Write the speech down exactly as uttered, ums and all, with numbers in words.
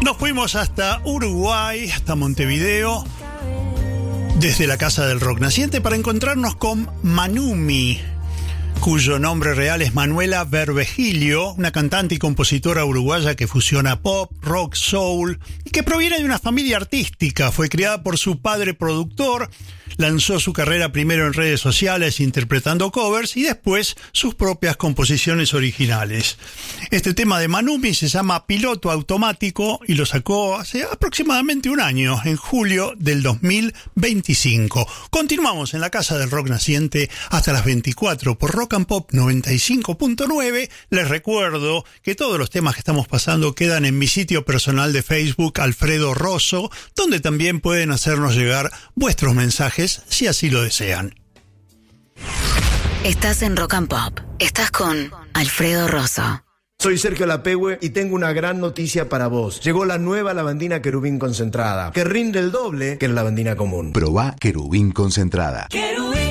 Nos fuimos hasta Uruguay, hasta Montevideo, desde la Casa del Rock Naciente, para encontrarnos con Manumi, cuyo nombre real es Manuela Berbejilio, una cantante y compositora uruguaya que fusiona pop, rock, soul, y que proviene de una familia artística. Fue criada por su padre productor, lanzó su carrera primero en redes sociales interpretando covers y después sus propias composiciones originales. Este tema de Manumi se llama Piloto Automático y lo sacó hace aproximadamente un año, en julio del dos mil veinticinco. Continuamos en la Casa del Rock Naciente hasta las veinticuatro por Rock and Pop noventa y cinco punto nueve. Les recuerdo que todos los temas que estamos pasando quedan en mi sitio personal de Facebook, Alfredo Rosso, donde también pueden hacernos llegar vuestros mensajes si así lo desean. Estás en Rock and Pop. Estás con Alfredo Rosso. Soy Sergio Lapehue y tengo una gran noticia para vos. Llegó la nueva lavandina Querubín concentrada, que rinde el doble que la lavandina común. Probá Querubín concentrada. Querubín.